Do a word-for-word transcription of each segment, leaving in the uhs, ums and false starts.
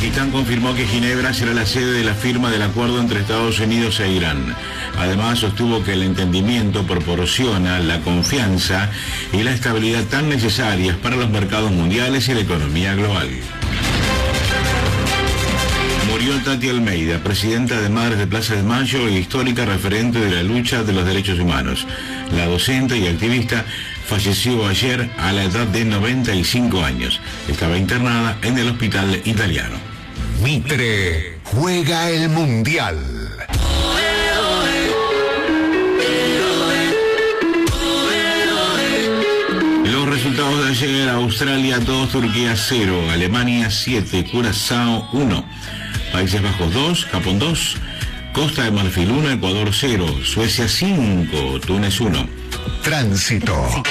Pakistán confirmó que Ginebra será la sede de la firma del acuerdo entre Estados Unidos e Irán. Además, sostuvo que el entendimiento proporciona la confianza y la estabilidad tan necesarias para los mercados mundiales y la economía global. Murió Tati Almeida, presidenta de Madres de Plaza de Mayo e histórica referente de la lucha de los derechos humanos. La docente y activista falleció ayer a la edad de noventa y cinco años. Estaba internada en el hospital italiano. Mitre juega el Mundial. Los resultados de ayer: Australia dos, Turquía cero, Alemania siete, Curazao uno, Países Bajos dos, Japón dos, Costa de Marfil uno, Ecuador cero, Suecia cinco, Túnez uno. Tránsito.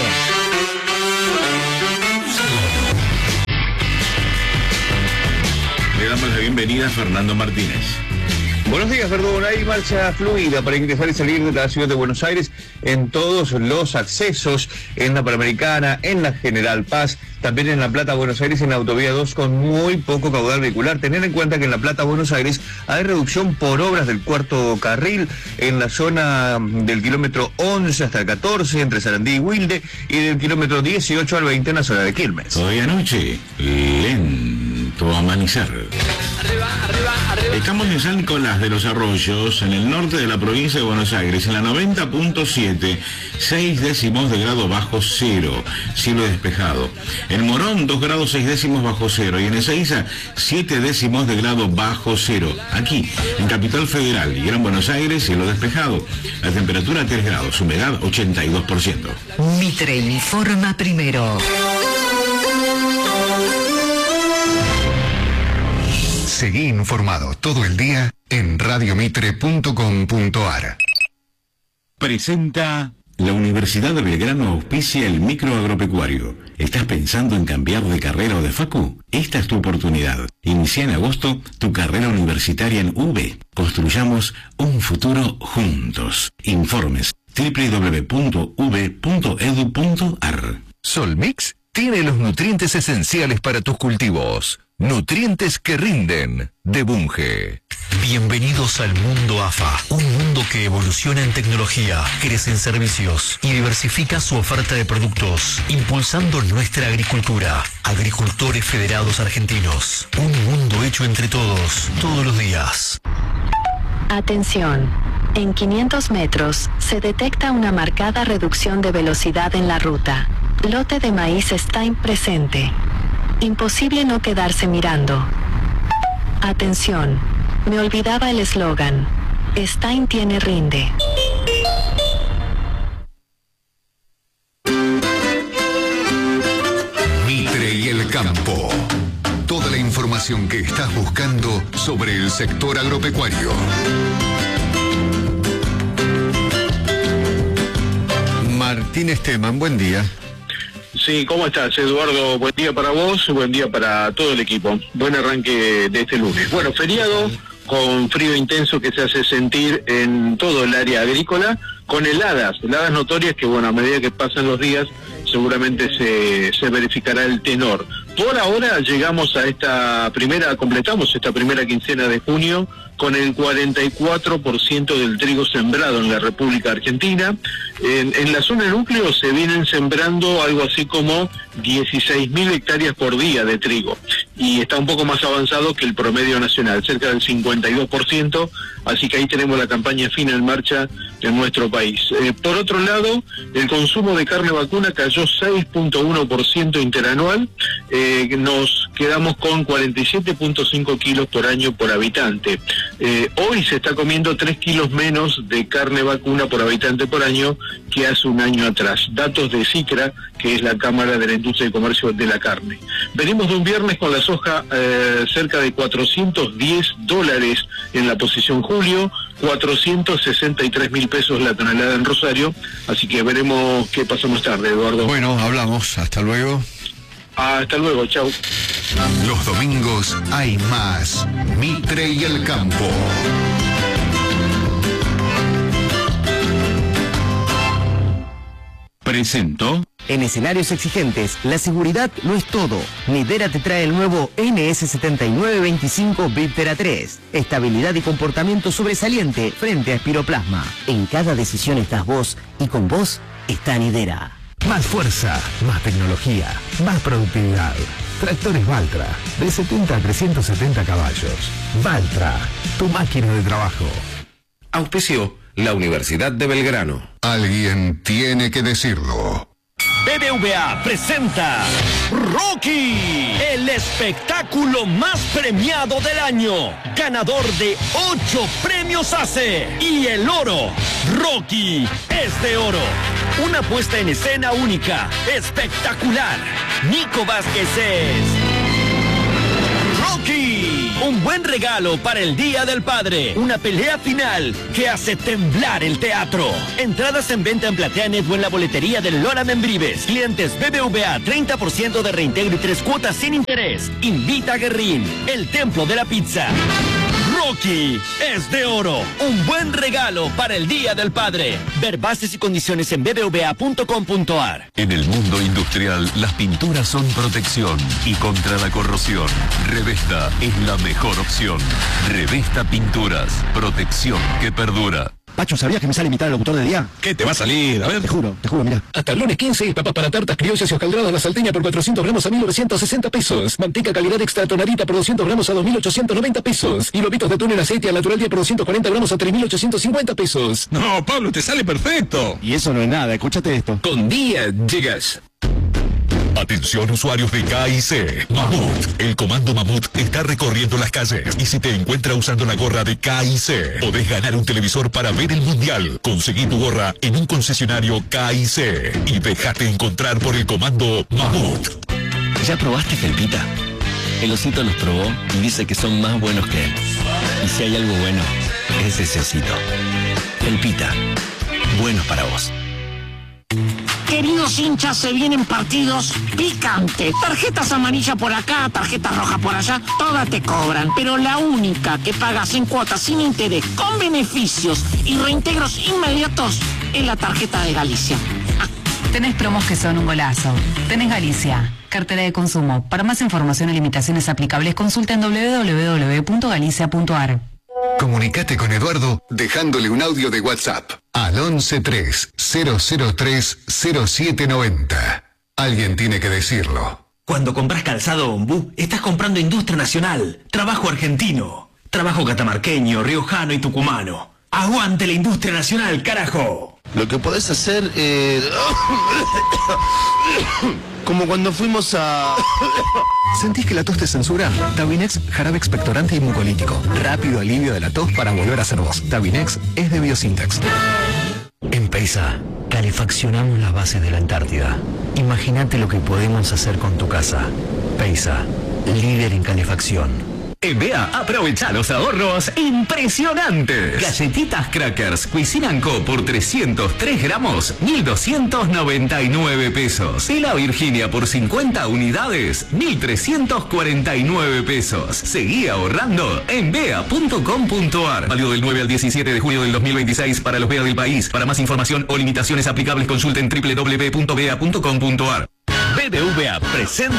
Le damos la bienvenida a Fernando Martínez. Buenos días, Verdún. Hay marcha fluida para ingresar y salir de la ciudad de Buenos Aires en todos los accesos, en la Panamericana, en la General Paz, también en La Plata, Buenos Aires, en la Autovía dos, con muy poco caudal vehicular. Tener en cuenta que en La Plata, Buenos Aires, hay reducción por obras del cuarto carril en la zona del kilómetro once hasta el catorce, entre Sarandí y Wilde, y del kilómetro dieciocho al veinte en la zona de Quilmes. Hoy anoche, lento amanecer. Arriba, arriba, arriba. Estamos en San Nicolás de los Arroyos, en el norte de la provincia de Buenos Aires, en la noventa punto siete, seis décimos de grado bajo cero, cielo despejado. En Morón, dos grados seis décimos bajo cero, y en Ezeiza, siete décimos de grado bajo cero. Aquí, en Capital Federal y Gran Buenos Aires, cielo despejado. La temperatura tres grados, humedad ochenta y dos por ciento. Mitre informa primero. Seguí informado todo el día en radio mitre punto com punto ar. Presenta... La Universidad de Belgrano auspicia el microagropecuario. ¿Estás pensando en cambiar de carrera o de facu? Esta es tu oportunidad. Inicia en agosto tu carrera universitaria en U B. Construyamos un futuro juntos. Informes doble u doble u doble u punto u b punto edu punto ar. Solmix tiene los nutrientes esenciales para tus cultivos. Nutrientes que rinden, de Bunge. Bienvenidos al mundo A F A, un mundo que evoluciona en tecnología, crece en servicios y diversifica su oferta de productos, impulsando nuestra agricultura. Agricultores Federados Argentinos, un mundo hecho entre todos, todos los días. Atención. En quinientos metros, se detecta una marcada reducción de velocidad en la ruta. Lote de maíz Stein presente. Imposible no quedarse mirando. Atención, me olvidaba el eslogan. Stein tiene rinde. Mitre y el campo. Toda la información que estás buscando sobre el sector agropecuario. Martín Esteban, buen día. Sí, ¿cómo estás, Eduardo? Buen día para vos, buen día para todo el equipo. Buen arranque de este lunes. Bueno, feriado con frío intenso que se hace sentir en todo el área agrícola, con heladas, heladas notorias que, bueno, a medida que pasan los días, seguramente se, se verificará el tenor. Por ahora llegamos a esta primera, completamos esta primera quincena de junio con el cuarenta y cuatro por ciento del trigo sembrado en la República Argentina. En, en la zona núcleo se vienen sembrando algo así como dieciséis mil hectáreas por día de trigo, y está un poco más avanzado que el promedio nacional, cerca del cincuenta y dos por ciento, así que ahí tenemos la campaña fina en marcha en nuestro país. Eh, por otro lado, el consumo de carne vacuna cayó seis punto uno por ciento interanual, eh, nos quedamos con cuarenta y siete punto cinco kilos por año por habitante. Eh, hoy se está comiendo tres kilos menos de carne vacuna por habitante por año que hace un año atrás. Datos de CICRA, que es la Cámara de la Industria y Comercio de la Carne. Venimos de un viernes con la soja eh, cerca de cuatrocientos diez dólares en la posición julio, cuatrocientos sesenta y tres mil pesos la tonelada en Rosario, así que veremos qué pasa más tarde, Eduardo. Bueno, hablamos, hasta luego. Hasta luego, chau. Los domingos hay más Mitre y el campo. Presento En escenarios exigentes, la seguridad no es todo. Nidera te trae el nuevo N S setenta y nueve veinticinco Viptera tres. Estabilidad y comportamiento sobresaliente frente a espiroplasma. En cada decisión estás vos y con vos está Nidera. Más fuerza, más tecnología, más productividad. Tractores Valtra, de setenta a trescientos setenta caballos. Valtra, tu máquina de trabajo. Auspició la Universidad de Belgrano. Alguien tiene que decirlo. B B V A presenta Rocky, el espectáculo más premiado del año, ganador de ocho premios A C E y el oro. Rocky es de oro. Una puesta en escena única, espectacular. Nico Vázquez es Rocky. Un buen regalo para el Día del Padre. Una pelea final que hace temblar el teatro. Entradas en venta en PlateaNet o en la boletería del Lora Membrives. Clientes B B V A, treinta por ciento de reintegro y tres cuotas sin interés. Invita a Guerrín, el templo de la pizza. Rocky es de oro. Un buen regalo para el Día del Padre. Ver bases y condiciones en b b v a punto com punto a r. En el mundo industrial, las pinturas son protección y contra la corrosión. Revesta es la mejor opción. Revesta Pinturas, protección que perdura. Pacho, ¿sabías que me sale imitar al locutor del día? ¿Qué te va a salir? A ver. Te juro, te juro, mira. Hasta el lunes quince, papas para tartas criollas y hojaldradas la salteña por cuatrocientos gramos a mil novecientos sesenta pesos. Manteca calidad extra tonadita por doscientos gramos a dos mil ochocientos noventa pesos. Y lobitos de túnel aceite al natural día por doscientos cuarenta gramos a tres mil ochocientos cincuenta pesos. No, Pablo, te sale perfecto. Y eso no es nada, escúchate esto. Con Día llegas. Atención usuarios de K I C. Mamut. El comando Mamut está recorriendo las calles y si te encuentra usando la gorra de K I C, podés ganar un televisor para ver el mundial. Conseguí tu gorra en un concesionario K I C y déjate encontrar por el comando Mamut. ¿Ya probaste Felpita? El osito los probó y dice que son más buenos que él. Y si hay algo bueno, es ese osito. Felpita. Buenos para vos. Queridos hinchas, se vienen partidos picantes. Tarjetas amarillas por acá, tarjetas rojas por allá, todas te cobran. Pero la única que pagas en cuotas sin interés, con beneficios y reintegros inmediatos, es la tarjeta de Galicia. Ah. Tenés promos que son un golazo. Tenés Galicia, cartera de consumo. Para más información y limitaciones aplicables, consulta en doble u doble u doble u punto galicia punto a r. Comunicate con Eduardo dejándole un audio de WhatsApp al once tres cero cero tres cero siete noventa. Alguien tiene que decirlo. Cuando compras calzado Ombú, estás comprando industria nacional, trabajo argentino, trabajo catamarqueño, riojano y tucumano. ¡Aguante la industria nacional, carajo! Lo que podés hacer es... como cuando fuimos a... ¿Sentís que la tos te censura? Tabinex, jarabe expectorante y mucolítico. Rápido alivio de la tos para volver a ser vos. Tabinex es de Biosintex. En Peisa, calefaccionamos las bases de la Antártida. Imagínate lo que podemos hacer con tu casa. Peisa, líder en calefacción. En B A aprovecha los ahorros impresionantes. Galletitas Crackers Cuisine Co por trescientos tres gramos, mil doscientos noventa y nueve pesos. Y la Virginia por cincuenta unidades, mil trescientos cuarenta y nueve pesos. Seguí ahorrando en b e a punto com punto a r. Válido del nueve al diecisiete de junio del dos mil veintiséis para los B E A del país. Para más información o limitaciones aplicables consulten doble u doble u doble u punto b e a punto com punto a r. B B V A presenta